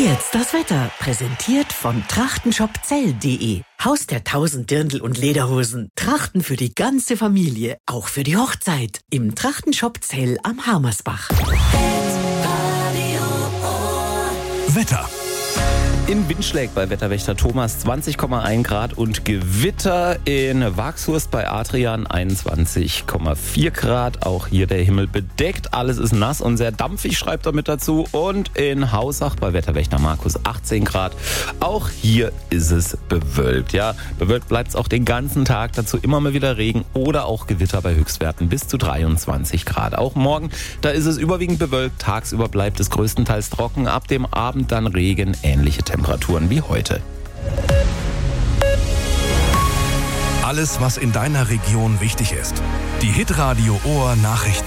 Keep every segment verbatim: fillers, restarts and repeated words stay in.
Jetzt das Wetter, präsentiert von trachtenshopzell punkt de. Haus der tausend Dirndl und Lederhosen. Trachten für die ganze Familie, auch für die Hochzeit. Im Trachtenshop Zell am Harmersbach. Wetter. In Windschläg bei Wetterwächter Thomas zwanzig Komma eins Grad und Gewitter. In Wagshurst bei Adrian einundzwanzig Komma vier Grad. Auch hier der Himmel bedeckt. Alles ist nass und sehr dampfig, schreibt er mit dazu. Und in Hausach bei Wetterwächter Markus achtzehn Grad. Auch hier ist es bewölkt. Ja, bewölkt bleibt es auch den ganzen Tag. Dazu immer mal wieder Regen oder auch Gewitter bei Höchstwerten bis zu dreiundzwanzig Grad. Auch morgen, da ist es überwiegend bewölkt. Tagsüber bleibt es größtenteils trocken. Ab dem Abend dann Regen, ähnliche Temperaturen wie heute. Alles, was in deiner Region wichtig ist. Die Hitradio Ohr Nachrichten.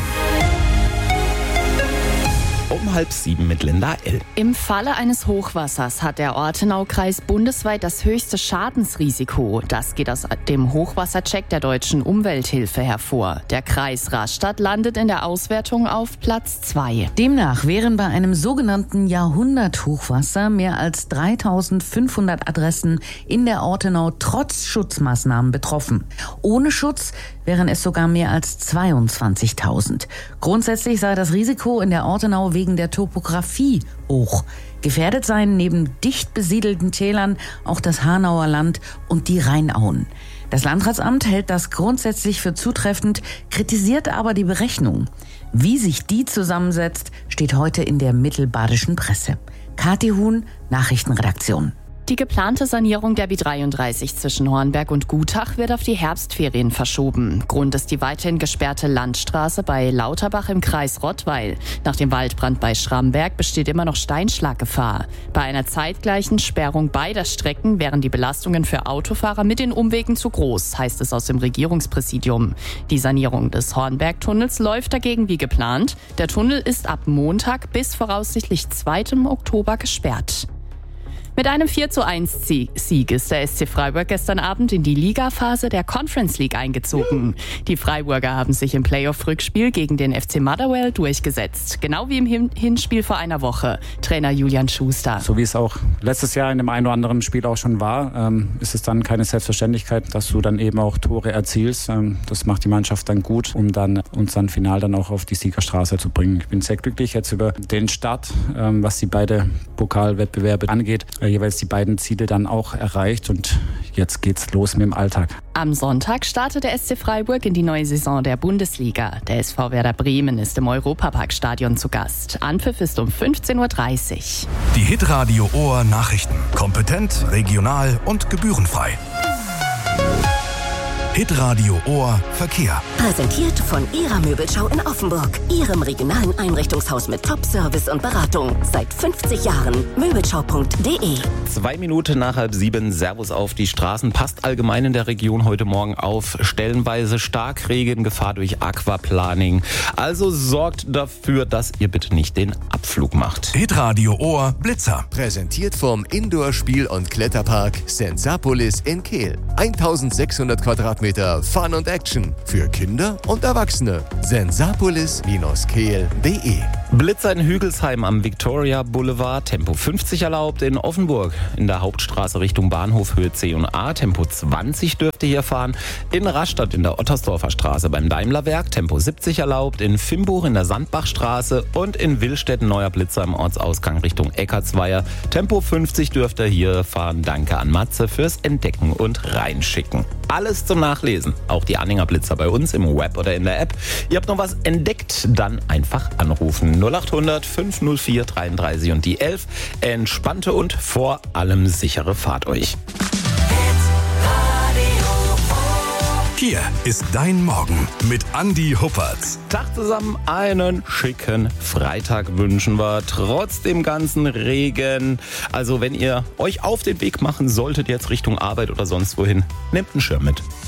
Um halb sieben mit Linda L. Im Falle eines Hochwassers hat der Ortenaukreis bundesweit das höchste Schadensrisiko. Das geht aus dem Hochwassercheck der Deutschen Umwelthilfe hervor. Der Kreis Rastatt landet in der Auswertung auf Platz zwei. Demnach wären bei einem sogenannten Jahrhundert-Hochwasser mehr als dreitausendfünfhundert Adressen in der Ortenau trotz Schutzmaßnahmen betroffen. Ohne Schutz wären es sogar mehr als zweiundzwanzigtausend. Grundsätzlich sei das Risiko in der Ortenau wegen der Topografie hoch. Gefährdet seien neben dicht besiedelten Tälern auch das Hanauer Land und die Rheinauen. Das Landratsamt hält das grundsätzlich für zutreffend, kritisiert aber die Berechnung. Wie sich die zusammensetzt, steht heute in der mittelbadischen Presse. Kathi Huhn, Nachrichtenredaktion. Die geplante Sanierung der B dreiunddreißig zwischen Hornberg und Gutach wird auf die Herbstferien verschoben. Grund ist die weiterhin gesperrte Landstraße bei Lauterbach im Kreis Rottweil. Nach dem Waldbrand bei Schramberg besteht immer noch Steinschlaggefahr. Bei einer zeitgleichen Sperrung beider Strecken wären die Belastungen für Autofahrer mit den Umwegen zu groß, heißt es aus dem Regierungspräsidium. Die Sanierung des Hornbergtunnels läuft dagegen wie geplant. Der Tunnel ist ab Montag bis voraussichtlich zweiten Oktober gesperrt. Mit einem vier zu eins Sieg ist der S C Freiburg gestern Abend in die Ligaphase der Conference League eingezogen. Die Freiburger haben sich im Playoff-Rückspiel gegen den F C Motherwell durchgesetzt. Genau wie im Hinspiel vor einer Woche. Trainer Julian Schuster. So wie es auch letztes Jahr in dem einen oder anderen Spiel auch schon war, ähm, ist es dann keine Selbstverständlichkeit, dass du dann eben auch Tore erzielst. Ähm, das macht die Mannschaft dann gut, um dann uns dann final dann auch auf die Siegerstraße zu bringen. Ich bin sehr glücklich jetzt über den Start, ähm, was die beiden Pokalwettbewerbe angeht. Jeweils die beiden Ziele dann auch erreicht und jetzt geht's los mit dem Alltag. Am Sonntag startet der S C Freiburg in die neue Saison der Bundesliga. Der S V Werder Bremen ist im Europaparkstadion zu Gast. Anpfiff ist um fünfzehn Uhr dreißig. Die Hitradio Ohr Nachrichten. Kompetent, regional und gebührenfrei. Hitradio Ohr Verkehr. Präsentiert von Ihrer Möbelschau in Offenburg. Ihrem regionalen Einrichtungshaus mit Top-Service und Beratung. Seit fünfzig Jahren. Möbelschau punkt de. Zwei Minuten nach halb sieben. Servus auf die Straßen. Passt allgemein in der Region heute Morgen auf. Stellenweise Starkregen, Gefahr durch Aquaplaning. Also sorgt dafür, dass ihr bitte nicht den Abflug macht. Hitradio Ohr Blitzer. Präsentiert vom Indoor-Spiel- und Kletterpark Sensapolis in Kehl. eintausendsechshundert Quadratmeter Fun und Action für Kinder und Erwachsene. sensapolis Bindestrich kehl punkt de. Blitzer in Hügelsheim am Victoria Boulevard, Tempo fünfzig erlaubt. In Offenburg in der Hauptstraße Richtung Bahnhof Höhe C und A, Tempo zwanzig dürfte hier fahren. In Rastatt in der Ottersdorfer Straße beim Daimlerwerk, Tempo siebzig erlaubt. In Fimbuch in der Sandbachstraße und in Willstetten neuer Blitzer im Ortsausgang Richtung Eckartsweier, Tempo fünfzig dürfte hier fahren. Danke an Matze fürs Entdecken und Reinschicken. Alles zum Nachlesen, auch die Anhänger Blitzer bei uns im Web oder in der App. Ihr habt noch was entdeckt, dann einfach anrufen. null acht hundert fünf null vier dreiunddreißig und die elf. Entspannte und vor allem sichere Fahrt euch. Hier ist dein Morgen mit Andi Huppertz. Tag zusammen, einen schicken Freitag wünschen wir, trotz dem ganzen Regen. Also wenn ihr euch auf den Weg machen solltet, jetzt Richtung Arbeit oder sonst wohin, nehmt einen Schirm mit.